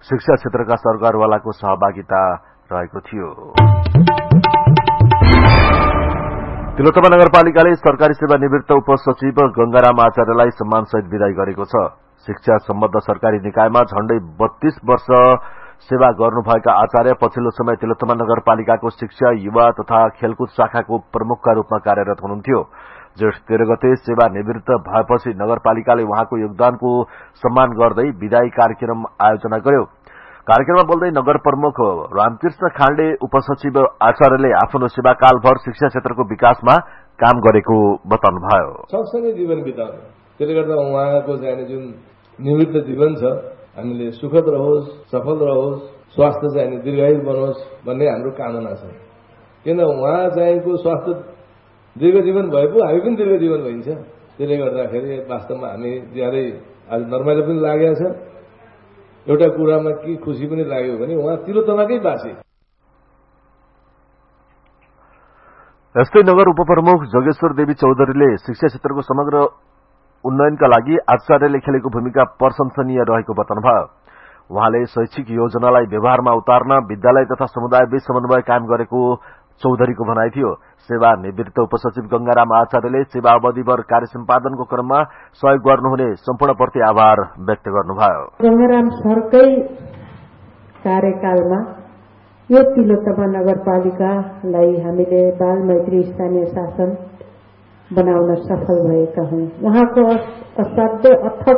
शिक्षा क्षेत्रका सरकारवालाको सहभागिता रहेको थियो। तिलोत्तमा नगरपालिकाले सरकारी सेवा निवृत्त उपसचिव गंगाराम आचार्यलाई सम्मानसहित विदाई गरेको छ। शिक्षा सम्बद्ध सरकारी निकायमा झण्डै 32 वर्ष सेवा गर्नुभएका आचार्य पछिल्लो समय तिलोत्तमा नगरपालिकाको शिक्षा, युवा तथा खेलकुद शाखाको प्रमुखका रूपमा कार्यरत हुनुहुन्थ्यो। जेठ 13 गते सेवा निवृत्त भएपछि नगरपालिकाले उहाँको योगदानको सम्मान गर्दै विदाई कार्यक्रम आयोजना गर्यो। कार्यक्रममा बोल्दै नगर प्रमुख रामकृष्ण खाण्डे उपसचिव आचार्यले आफ्नो सेवाकालभर शिक्षा क्षेत्रको विकासमा काम गरेको बताउनुभयो। सँगसँगै जीवन बिताउने, त्यसले गर्दा उहाँको चाहिँ जुन निवृत्त जीवन छ हामीले सुखद रहोस्, सफल रहोस्, स्वास्थ्य चाहिँ दीर्घायु बनोस् भन्ने हाम्रो कामना छ। किन उहाँ चाहिँको स्वास्थ्य दीर्घ जीवन भएपछि हामी पनि दीर्घ जीवन भइन्छ। त्यसले गर्दाखेरि वास्तवमा हामी ज्यादै आज नर्माइलो पनि लागेको छ। एउटा कुरामा के खुसी पनि लाग्यो भने उहाँ तिलोत्तमाकै बासी। यस्तै नगर उपप्रमुख जोगेश्वर देवी चौधरीले शिक्षा क्षेत्रको समग्र उन्नयनका लागि आचार्यले खेलेको भूमिका प्रशंसनीय रहेको बताउनुभयो। उहाँले शैक्षिक योजनालाई व्यवहारमा उतार्न विद्यालय तथा समुदायबीच समन्वय कायम गरेको चौधरीको भनाइ थियो। सेवा निवृत्त उपसचिव गंगाराम आचार्यले सेवा अवधिभर कार्य सम्पादनको क्रममा सहयोग गर्नुहुने सम्पूर्णप्रति आभार व्यक्त गर्नुभयो। गंगाराम सरकै कार्यकालमा यो तिलोत्तमा नगरपालिकालाई हामीले बाल मैत्री स्थानीय शासन बनाउन सफल भएका हौं। उहाँको असाध्य अथक